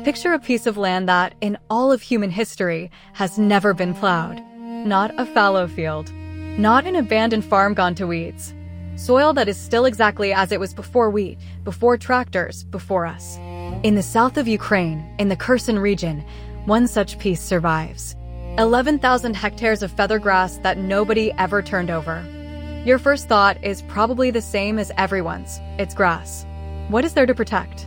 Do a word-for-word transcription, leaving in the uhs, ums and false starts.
Picture a piece of land that, in all of human history, has never been plowed. Not a fallow field. Not an abandoned farm gone to weeds. Soil that is still exactly as it was before wheat, before tractors, before us. In the south of Ukraine, in the Kherson region, one such piece survives. eleven thousand hectares of feather grass that nobody ever turned over. Your first thought is probably the same as everyone's. It's grass. What is there to protect?